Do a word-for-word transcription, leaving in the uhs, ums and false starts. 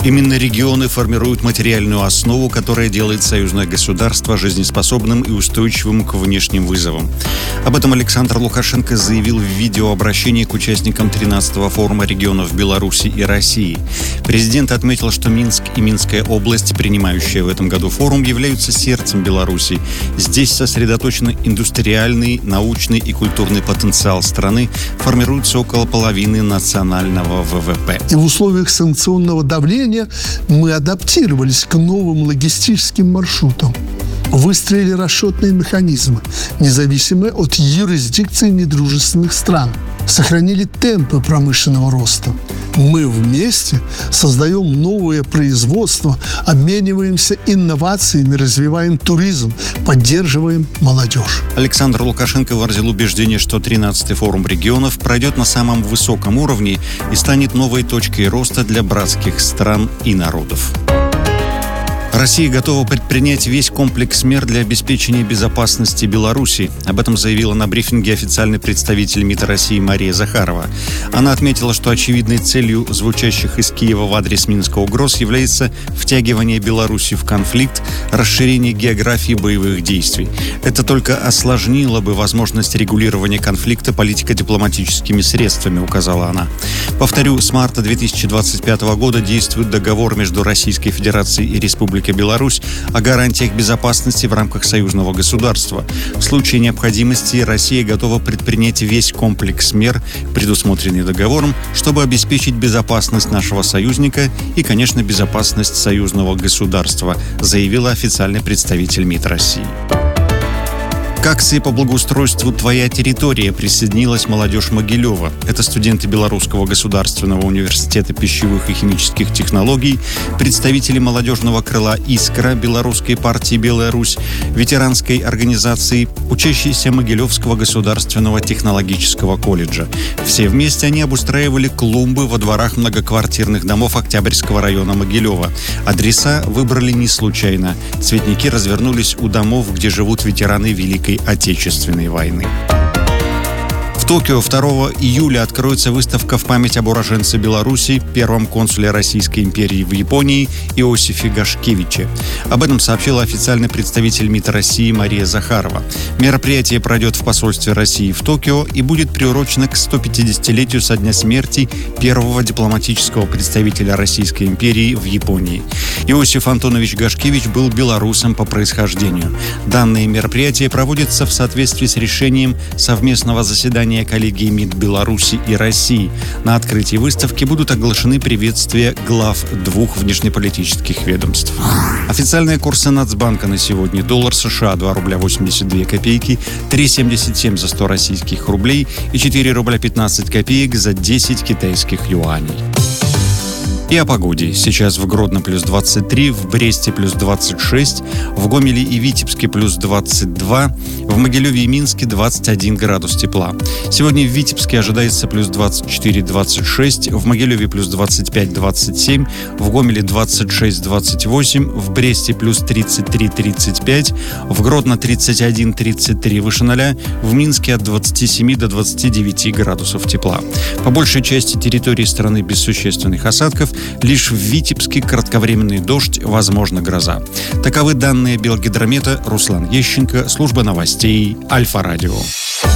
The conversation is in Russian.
Именно регионы формируют материальную основу, которая делает союзное государство жизнеспособным и устойчивым к внешним вызовам. Об этом Александр Лукашенко заявил в видеообращении к участникам тринадцатого форума регионов Беларуси и России. Президент отметил, что Минск и Минская область, принимающая в этом году форум, являются сердцем Беларуси. Здесь сосредоточен индустриальный, научный и культурный потенциал страны, формируется около половины национального ВВП. И в условиях санкционного давления мы адаптировались к новым логистическим маршрутам, выстроили расчетные механизмы, независимые от юрисдикции недружественных стран, сохранили темпы промышленного роста. Мы вместе создаем новое производство, обмениваемся инновациями, развиваем туризм, поддерживаем молодежь. Александр Лукашенко выразил убеждение, что тринадцатый форум регионов пройдет на самом высоком уровне и станет новой точкой роста для братских стран и народов. Россия готова предпринять весь комплекс мер для обеспечения безопасности Беларуси. Об этом заявила на брифинге официальный представитель МИД России Мария Захарова. Она отметила, что очевидной целью звучащих из Киева в адрес Минска угроз является втягивание Беларуси в конфликт, расширение географии боевых действий. Это только осложнило бы возможность регулирования конфликта политико-дипломатическими средствами, указала она. Повторю, с марта две тысячи двадцать пятого года действует договор между Российской Федерацией и Республикой Беларусь о гарантиях безопасности в рамках союзного государства. В случае необходимости Россия готова предпринять весь комплекс мер, предусмотренный договором, чтобы обеспечить безопасность нашего союзника и, конечно, безопасность союзного государства, заявила официальный представитель МИД России. К акции по благоустройству «Твоя территория» присоединилась молодежь Могилева. Это студенты Белорусского государственного университета пищевых и химических технологий, представители молодежного крыла «Искра» Белорусской партии «Беларусь», ветеранской организации, учащиеся Могилевского государственного технологического колледжа. Все вместе они обустраивали клумбы во дворах многоквартирных домов Октябрьского района Могилева. Адреса выбрали не случайно. Цветники развернулись у домов, где живут ветераны Великой Отечественной войны. В Токио второго июля откроется выставка в память об уроженце Беларуси, первом консуле Российской империи в Японии Иосифе Гашкевиче. Об этом сообщила официальный представитель МИД России Мария Захарова. Мероприятие пройдет в посольстве России в Токио и будет приурочено к сто пятидесятилетию со дня смерти первого дипломатического представителя Российской империи в Японии. Иосиф Антонович Гашкевич был белорусом по происхождению. Данное мероприятие проводится в соответствии с решением совместного заседания коллегии МИД Беларуси и России. На открытии выставки будут оглашены приветствия глав двух внешнеполитических ведомств. Официальные курсы Нацбанка на сегодня: доллар США два рубля восемьдесят две копейки, три семьдесят семь за сто российских рублей и четыре рубля пятнадцать копеек за десять китайских юаней. И о погоде. Сейчас в Гродно плюс двадцать три, в Бресте плюс двадцать шесть, в Гомеле и Витебске плюс двадцать два, в Могилеве и Минске двадцать один градус тепла. Сегодня в Витебске ожидается плюс двадцать четыре - двадцать шесть, в Могилеве плюс двадцать пять - двадцать семь, в Гомеле двадцать шесть - двадцать восемь, в Бресте плюс тридцать три - тридцать пять, в Гродно тридцать один - тридцать три выше ноля, в Минске от двадцати семи до двадцати девяти градусов тепла. По большей части территории страны без существенных осадков. Лишь в Витебске кратковременный дождь, возможно, гроза. Таковы данные Белгидромета. Руслан Ещенко, служба новостей Альфа-Радио.